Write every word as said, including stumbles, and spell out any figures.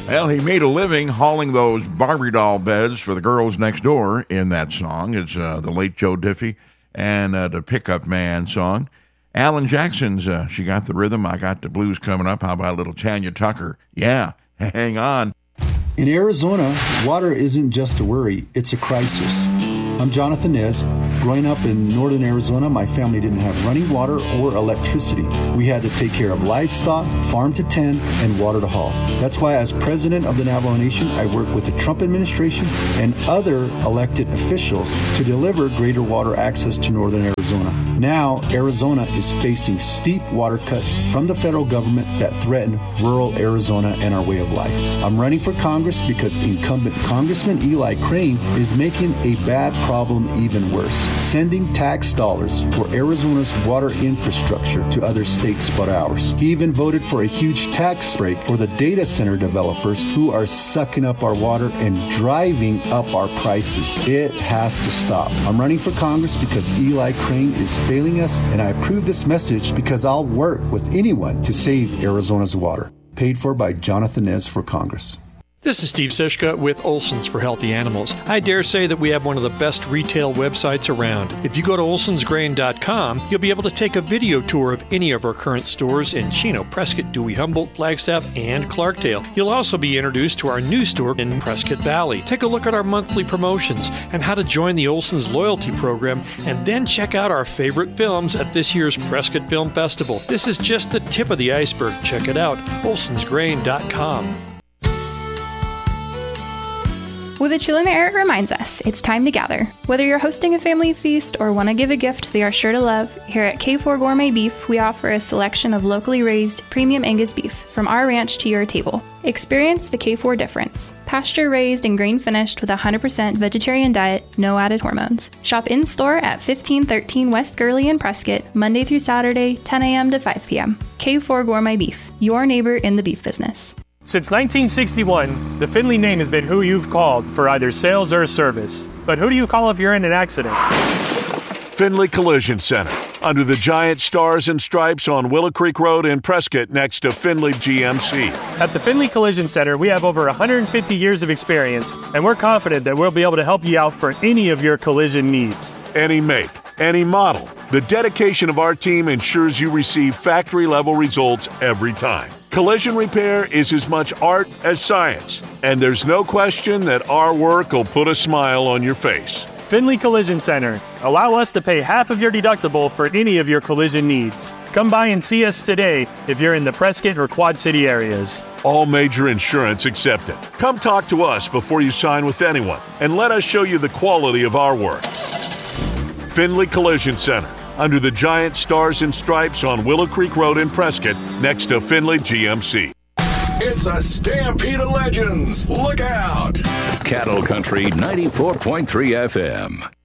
Well, he made a living hauling those Barbie doll beds for the girls next door in that song. It's uh, the late Joe Diffie and uh, the Pickup Man song. Alan Jackson's uh, She Got the Rhythm, I Got the Blues coming up. How about a little Tanya Tucker? Yeah, hang on. In Arizona, water isn't just a worry, it's a crisis. I'm Jonathan Nez. Growing up in northern Arizona, my family didn't have running water or electricity. We had to take care of livestock, farm to tend, and water to haul. That's why as president of the Navajo Nation, I work with the Trump administration and other elected officials to deliver greater water access to northern Arizona. Now, Arizona is facing steep water cuts from the federal government that threaten rural Arizona and our way of life. I'm running for Congress because incumbent Congressman Eli Crane is making a bad problem even worse, sending tax dollars for Arizona's water infrastructure to other states but ours. He even voted for a huge tax break for the data center developers who are sucking up our water and driving up our prices. It has to stop. I'm running for Congress because Eli Crane is failing us, and I approve this message because I'll work with anyone to save Arizona's water. Paid for by Jonathan Nez for Congress. This is Steve Sischka with Olson's for Healthy Animals. I dare say that we have one of the best retail websites around. If you go to olsons grain dot com, you'll be able to take a video tour of any of our current stores in Chino, Prescott, Dewey, Humboldt, Flagstaff, and Clarkdale. You'll also be introduced to our new store in Prescott Valley. Take a look at our monthly promotions and how to join the Olson's loyalty program, and then check out our favorite films at this year's Prescott Film Festival. This is just the tip of the iceberg. Check it out, olsons grain dot com. Well, the chill in the air reminds us it's time to gather. Whether you're hosting a family feast or want to give a gift they are sure to love, here at K four Gourmet Beef, we offer a selection of locally raised premium Angus beef from our ranch to your table. Experience the K four difference. Pasture-raised and grain-finished with a one hundred percent vegetarian diet, no added hormones. Shop in-store at fifteen thirteen West Gurley in Prescott, Monday through Saturday, ten a.m. to five p.m. K four Gourmet Beef, your neighbor in the beef business. Since nineteen sixty-one, the Findlay name has been who you've called for either sales or service. But who do you call if you're in an accident? Findlay Collision Center, under the giant stars and stripes on Willow Creek Road in Prescott next to Findlay G M C. At the Findlay Collision Center, we have over one hundred fifty years of experience, and we're confident that we'll be able to help you out for any of your collision needs. Any make, any model. The dedication of our team ensures you receive factory-level results every time. Collision repair is as much art as science, and there's no question that our work will put a smile on your face. Findlay Collision Center. Allow us to pay half of your deductible for any of your collision needs. Come by and see us today if you're in the Prescott or Quad City areas. All major insurance accepted. Come talk to us before you sign with anyone, and let us show you the quality of our work. Findlay Collision Center, under the giant stars and stripes on Willow Creek Road in Prescott, next to Findlay G M C. It's a stampede of legends. Look out! Cattle Country ninety-four point three F M.